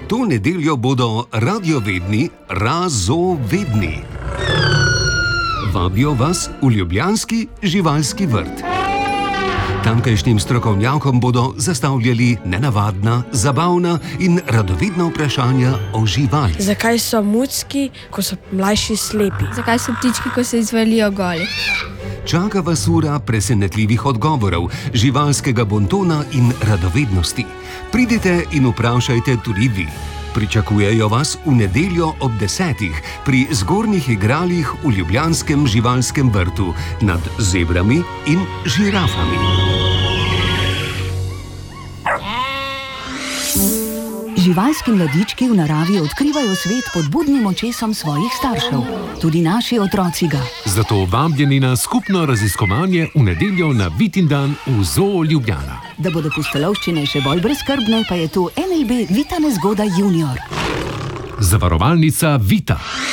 to nedeljo bodo radiovedni razovedni. Vabijo vas v ljubljanski živalski vrt. Tamkajšnjim strokovnjakom bodo zastavljali nenavadna, zabavna in radovedna vprašanja o živalih. Zakaj so mucki, ko so mlajši, slepi? Zakaj so ptički, ko se izvalijo goli? Čaka vas ura presenetljivih odgovorov, živalskega bontona in radovednosti. Pridite in vprašajte tudi vi. Pričakujejo vas v nedeljo ob 10:00 pri zgornjih igralih v ljubljanskem živalskem vrtu nad zebrami in žirafami. Živalski mladički v naravi odkrivajo svet pod budnim očesom svojih staršev. Tudi naši otroci ga. Zato vabljeni na skupno raziskovanje v nedeljo na Vitin dan v Zoo Ljubljana. Da bodo pustolovščine še bolj brezskrbne, pa je tu NLB Vita Nezgoda Junior. Zavarovalnica Vita.